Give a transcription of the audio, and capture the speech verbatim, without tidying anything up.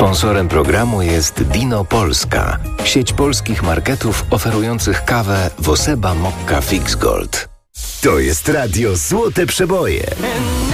Sponsorem programu jest Dino Polska, sieć polskich marketów oferujących kawę Woseba Mokka Fix Gold. To jest radio Złote Przeboje.